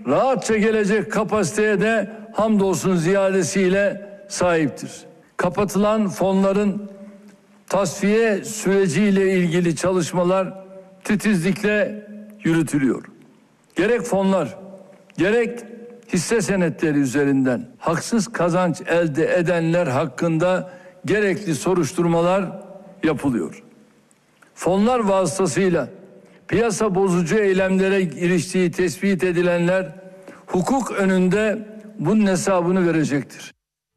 rahatça gelecek kapasiteye de hamdolsun ziyadesiyle sahiptir. Kapatılan fonların tasfiye süreciyle ilgili çalışmalar titizlikle yürütülüyor. Gerek fonlar, gerek hisse senetleri üzerinden haksız kazanç elde edenler hakkında gerekli soruşturmalar yapılıyor. Fonlar vasıtasıyla piyasa bozucu eylemlere giriştiği tespit edilenler hukuk önünde bunun hesabını verecektir.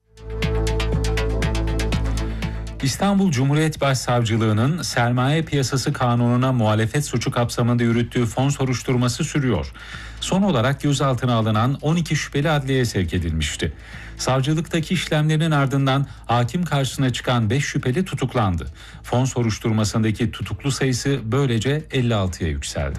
İstanbul Cumhuriyet Başsavcılığı'nın Sermaye Piyasası Kanunu'na muhalefet suçu kapsamında yürüttüğü fon soruşturması sürüyor. Son olarak gözaltına alınan 12 şüpheli adliyeye sevk edilmişti. Savcılıktaki işlemlerin ardından hakim karşısına çıkan 5 şüpheli tutuklandı. Fon soruşturmasındaki tutuklu sayısı böylece 56'ya yükseldi.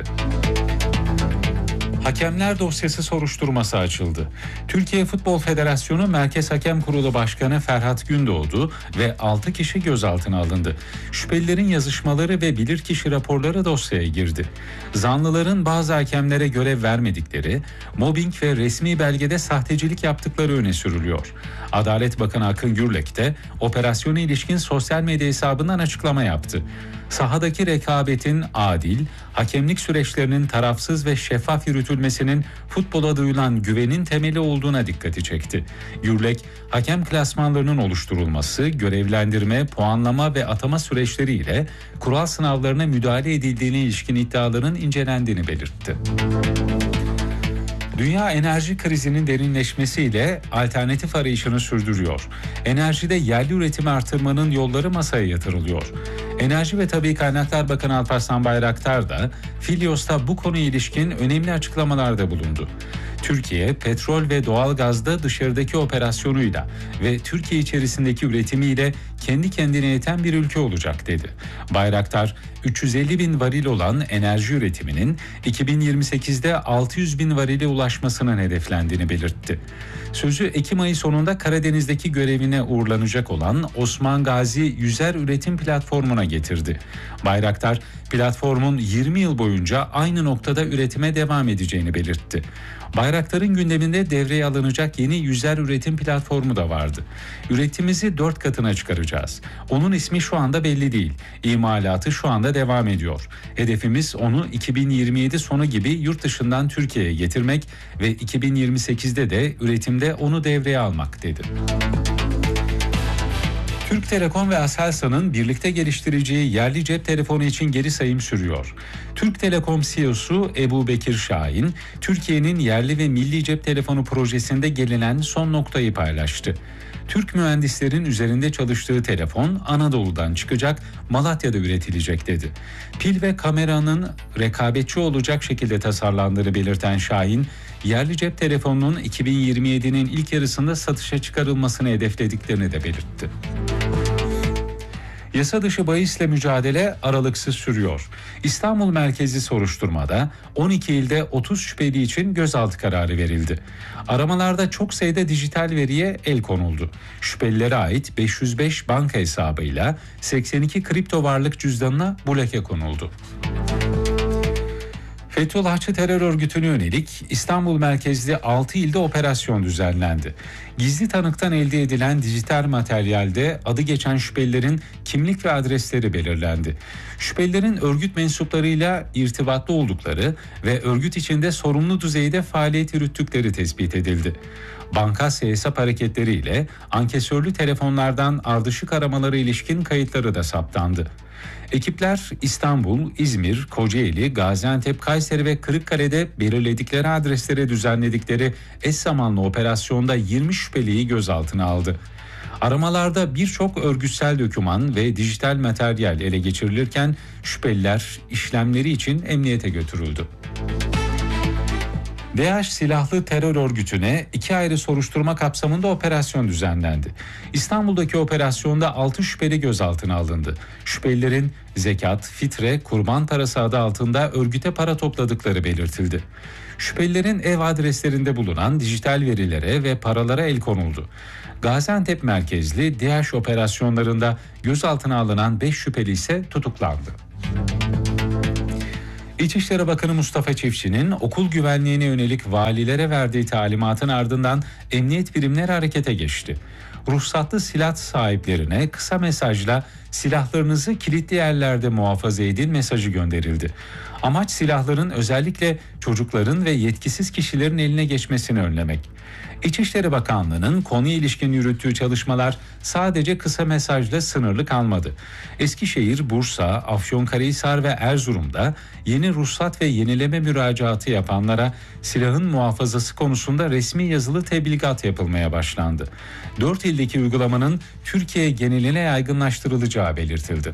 Hakemler dosyası soruşturması açıldı. Türkiye Futbol Federasyonu Merkez Hakem Kurulu Başkanı Ferhat Gündoğdu ve 6 kişi gözaltına alındı. Şüphelilerin yazışmaları ve bilirkişi raporları dosyaya girdi. Zanlıların bazı hakemlere görev vermedikleri, mobbing ve resmi belgede sahtecilik yaptıkları öne sürülüyor. Adalet Bakanı Akın Gürlek de operasyona ilişkin sosyal medya hesabından açıklama yaptı. Sahadaki rekabetin adil, hakemlik süreçlerinin tarafsız ve şeffaf yürütülmesinin futbola duyulan güvenin temeli olduğuna dikkati çekti. Gürlek, hakem klasmanlarının oluşturulması, görevlendirme, puanlama ve atama süreçleriyle kural sınavlarına müdahale edildiğine ilişkin iddiaların incelendiğini belirtti. Dünya enerji krizinin derinleşmesiyle alternatif arayışını sürdürüyor. Enerjide yerli üretimi artırmanın yolları masaya yatırılıyor. Enerji ve Tabii Kaynaklar Bakanı Alparslan Bayraktar da Filyos'ta bu konuya ilişkin önemli açıklamalarda bulundu. Türkiye, petrol ve doğalgazda dışarıdaki operasyonuyla ve Türkiye içerisindeki üretimiyle kendi kendine yeten bir ülke olacak dedi. Bayraktar, 350 bin varil olan enerji üretiminin 2028'de 600 bin varile ulaşmasının hedeflendiğini belirtti. Sözü Ekim ayı sonunda Karadeniz'deki görevine uğurlanacak olan Osman Gazi Yüzer Üretim Platformu'na getirdi. Bayraktar, platformun 20 yıl boyunca aynı noktada üretime devam edeceğini belirtti. Bayraktar'ın gündeminde devreye alınacak yeni yüzer üretim platformu da vardı. Üretimimizi 4 katına çıkaracağız. Onun ismi şu anda belli değil. İmalatı şu anda devam ediyor. Hedefimiz onu 2027 sonu gibi yurt dışından Türkiye'ye getirmek ve 2028'de de üretimde onu devreye almak dedi. Türk Telekom ve Aselsan'ın birlikte geliştireceği yerli cep telefonu için geri sayım sürüyor. Türk Telekom CEO'su Ebu Bekir Şahin, Türkiye'nin yerli ve milli cep telefonu projesinde gelinen son noktayı paylaştı. Türk mühendislerin üzerinde çalıştığı telefon Anadolu'dan çıkacak, Malatya'da üretilecek dedi. Pil ve kameranın rekabetçi olacak şekilde tasarlandığını belirten Şahin, yerli cep telefonunun 2027'nin ilk yarısında satışa çıkarılmasını hedeflediklerini de belirtti. Yasa dışı bahisle mücadele aralıksız sürüyor. İstanbul merkezli soruşturmada 12 ilde 30 şüpheli için gözaltı kararı verildi. Aramalarda çok sayıda dijital veriye el konuldu. Şüphelilere ait 505 banka hesabıyla 82 kripto varlık cüzdanına bloke konuldu. Fethullahçı terör örgütüne yönelik İstanbul merkezli 6 ilde operasyon düzenlendi. Gizli tanıktan elde edilen dijital materyalde adı geçen şüphelilerin kimlik ve adresleri belirlendi. Şüphelilerin örgüt mensuplarıyla irtibatlı oldukları ve örgüt içinde sorumlu düzeyde faaliyet yürüttükleri tespit edildi. Bankasya hesap hareketleriyle ankesörlü telefonlardan ardışık aramaları ilişkin kayıtları da saptandı. Ekipler İstanbul, İzmir, Kocaeli, Gaziantep, Kayseri ve Kırıkkale'de belirledikleri adreslere düzenledikleri eş zamanlı operasyonda 20 şüpheliyi gözaltına aldı. Aramalarda birçok örgütsel doküman ve dijital materyal ele geçirilirken şüpheliler işlemleri için emniyete götürüldü. DAEŞ silahlı terör örgütüne 2 ayrı soruşturma kapsamında operasyon düzenlendi. İstanbul'daki operasyonda 6 şüpheli gözaltına alındı. Şüphelilerin zekat, fitre, kurban parası adı altında örgüte para topladıkları belirtildi. Şüphelilerin ev adreslerinde bulunan dijital verilere ve paralara el konuldu. Gaziantep merkezli DAEŞ operasyonlarında gözaltına alınan 5 şüpheli ise tutuklandı. İçişleri Bakanı Mustafa Çiftçi'nin okul güvenliğine yönelik valilere verdiği talimatın ardından emniyet birimleri harekete geçti. Ruhsatlı silah sahiplerine kısa mesajla silahlarınızı kilitli yerlerde muhafaza edin mesajı gönderildi. Amaç silahların özellikle çocukların ve yetkisiz kişilerin eline geçmesini önlemek. İçişleri Bakanlığı'nın konuya ilişkin yürüttüğü çalışmalar sadece kısa mesajla sınırlı kalmadı. Eskişehir, Bursa, Afyonkarahisar ve Erzurum'da yeni ruhsat ve yenileme müracaatı yapanlara silahın muhafazası konusunda resmi yazılı tebligat yapılmaya başlandı. 4 ildeki uygulamanın Türkiye geneline yaygınlaştırılacağı belirtildi.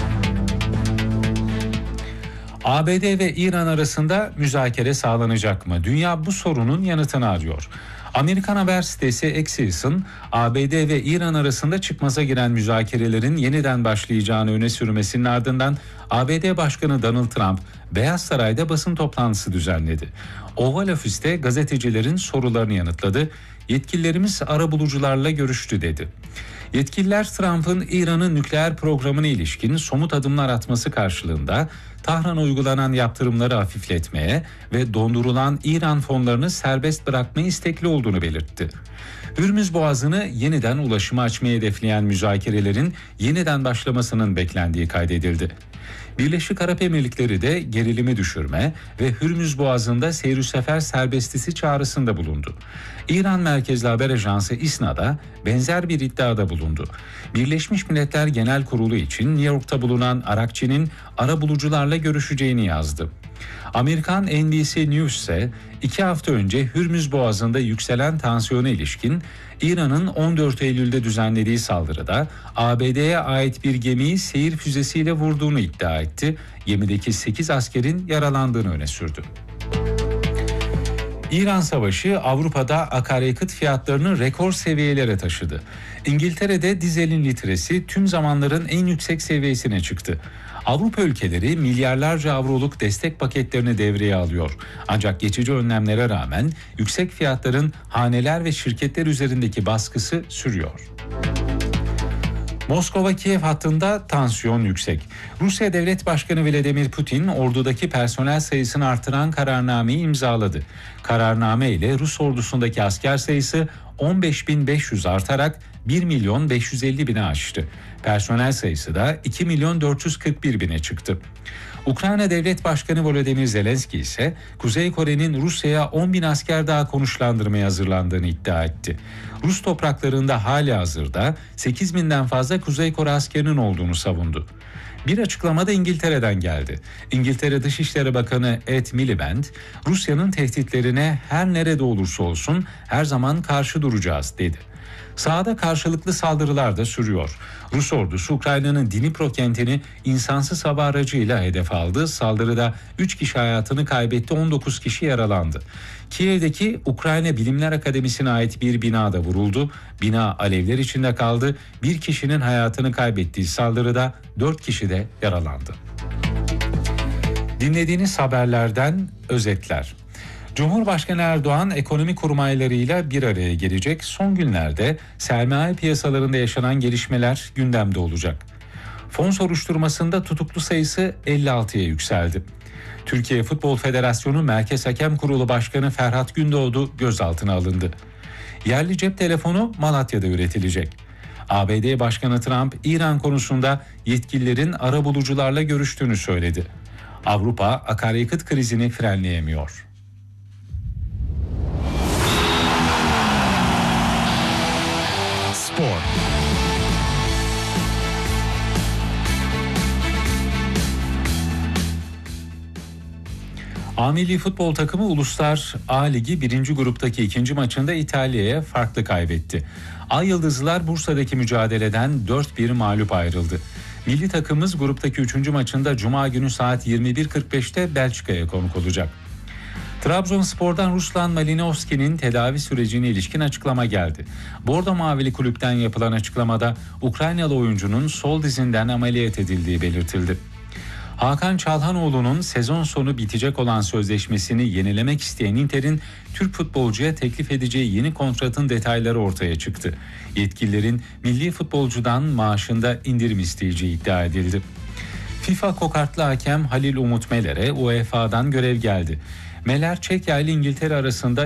ABD ve İran arasında müzakere sağlanacak mı? Dünya bu sorunun yanıtını arıyor. Amerikan haber sitesi Axios'un ABD ve İran arasında çıkmaza giren müzakerelerin yeniden başlayacağını öne sürmesinin ardından ABD Başkanı Donald Trump Beyaz Saray'da basın toplantısı düzenledi. Oval Ofis'te gazetecilerin sorularını yanıtladı. Yetkililerimiz arabulucularla görüştü dedi. Yetkililer Trump'ın İran'ın nükleer programına ilişkin somut adımlar atması karşılığında Tahran'a uygulanan yaptırımları hafifletmeye ve dondurulan İran fonlarını serbest bırakmaya istekli olduğunu belirtti. Hürmüz Boğazı'nı yeniden ulaşıma açmayı hedefleyen müzakerelerin yeniden başlamasının beklendiği kaydedildi. Birleşik Arap Emirlikleri de gerilimi düşürme ve Hürmüz Boğazı'nda seyir sefer serbestisi çağrısında bulundu. İran merkezli haber ajansı İSNA da benzer bir iddiada bulundu. Birleşmiş Milletler Genel Kurulu için New York'ta bulunan Arakçi'nin arabulucularla görüşeceğini yazdı. Amerikan NBC News ise 2 hafta önce Hürmüz Boğazı'nda yükselen tansiyona ilişkin İran'ın 14 Eylül'de düzenlediği saldırıda ABD'ye ait bir gemiyi seyir füzesiyle vurduğunu iddia etti. Gemideki 8 askerin yaralandığını öne sürdü. İran Savaşı Avrupa'da akaryakıt fiyatlarını rekor seviyelere taşıdı. İngiltere'de dizelin litresi tüm zamanların en yüksek seviyesine çıktı. Avrupa ülkeleri milyarlarca avroluk destek paketlerini devreye alıyor. Ancak geçici önlemlere rağmen yüksek fiyatların haneler ve şirketler üzerindeki baskısı sürüyor. Moskova-Kiev hattında tansiyon yüksek. Rusya Devlet Başkanı Vladimir Putin ordudaki personel sayısını artıran kararnameyi imzaladı. Kararname ile Rus ordusundaki asker sayısı 15.500 artarak 1.550.000'e aştı. Personel sayısı da 2.441.000'e çıktı. Ukrayna Devlet Başkanı Volodymyr Zelenski ise Kuzey Kore'nin Rusya'ya 10.000 asker daha konuşlandırmaya hazırlandığını iddia etti. Rus topraklarında halihazırda 8.000'den fazla Kuzey Kore askerinin olduğunu savundu. Bir açıklama da İngiltere'den geldi. İngiltere Dışişleri Bakanı Ed Miliband, Rusya'nın tehditlerine her nerede olursa olsun her zaman karşı duracağız dedi. Sahada karşılıklı saldırılar da sürüyor. Rus ordusu Ukrayna'nın Dnipro kentini insansız hava aracıyla hedef aldı. Saldırıda 3 kişi hayatını kaybetti, 19 kişi yaralandı. Kiev'deki Ukrayna Bilimler Akademisi'ne ait bir bina da vuruldu. Bina alevler içinde kaldı. Bir kişinin hayatını kaybettiği saldırıda 4 kişi de yaralandı. Dinlediğiniz haberlerden özetler. Cumhurbaşkanı Erdoğan ekonomi kurmaylarıyla bir araya gelecek. Son günlerde sermaye piyasalarında yaşanan gelişmeler gündemde olacak. Fon soruşturmasında tutuklu sayısı 56'ya yükseldi. Türkiye Futbol Federasyonu Merkez Hakem Kurulu Başkanı Ferhat Gündoğdu gözaltına alındı. Yerli cep telefonu Malatya'da üretilecek. ABD Başkanı Trump, İran konusunda yetkililerin arabulucularla görüştüğünü söyledi. Avrupa akaryakıt krizini frenleyemiyor. Spor. A Milli Futbol takımı Uluslar A Ligi 1. gruptaki 2. maçında İtalya'ya farklı kaybetti. Ay Yıldızlılar Bursa'daki mücadeleden 4-1 mağlup ayrıldı. Milli takımımız gruptaki 3. maçında Cuma günü saat 21.45'te Belçika'ya konuk olacak. Trabzonspor'dan Ruslan Malinovski'nin tedavi sürecine ilişkin açıklama geldi. Bordo Mavili kulüpten yapılan açıklamada Ukraynalı oyuncunun sol dizinden ameliyat edildiği belirtildi. Hakan Çalhanoğlu'nun sezon sonu bitecek olan sözleşmesini yenilemek isteyen Inter'in Türk futbolcuya teklif edeceği yeni kontratın detayları ortaya çıktı. Yetkililerin milli futbolcudan maaşında indirim isteyeceği iddia edildi. FIFA kokartlı hakem Halil Umut Meler'e UEFA'dan görev geldi. Meler, Çekya ile İngiltere arasında